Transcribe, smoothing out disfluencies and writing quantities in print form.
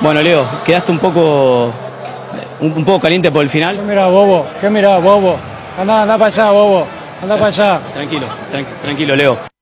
Bueno, Leo, quedaste un poco caliente por el final. ¿Qué mirá, bobo? Anda para allá, bobo. Anda para allá. Tranquilo, Leo.